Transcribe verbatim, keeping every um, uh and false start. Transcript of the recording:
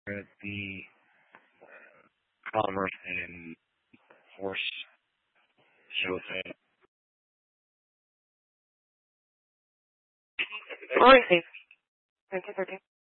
the commerce and horse show thing. All right, thank you. Thank you,